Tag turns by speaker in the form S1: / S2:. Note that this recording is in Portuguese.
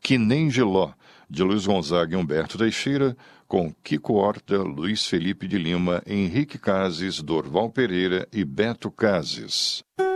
S1: Que Nem Giló, de Luiz Gonzaga e Humberto Teixeira, com Kiko Horta, Luiz Felipe de Lima, Henrique Cases, Dorval Pereira e Beto Cases.